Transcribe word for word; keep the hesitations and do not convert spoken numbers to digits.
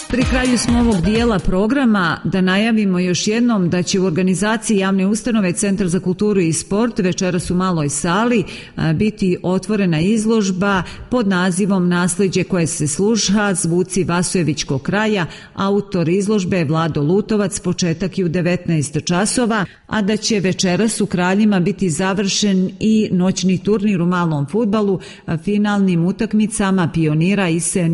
Pri kraju smo ovog dijela programa da najavimo još jednom da će u organizaciji javne ustanove Centar za kulturu i sport večeras u Maloj sali biti otvorena izložba pod nazivom Nasleđe koje se sluša, zvuci Vasojevićkog kraja. Autor izložbe je Vlado Lutovac, početak je u devetnaest časova, a da će večeras u Kraljima biti završen i noćni turnir u malom fudbalu finalnim utakmicama Pionira i